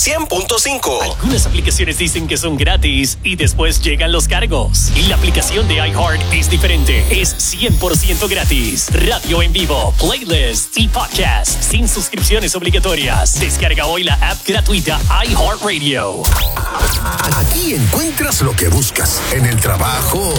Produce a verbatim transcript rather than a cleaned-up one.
cien punto cinco. Algunas aplicaciones dicen que son gratis y después llegan los cargos. Y la aplicación de iHeart es diferente. Es cien por ciento gratis. Radio en vivo, playlists y podcasts sin suscripciones obligatorias. Descarga hoy la app gratuita iHeartRadio. Aquí encuentras lo que buscas en el trabajo,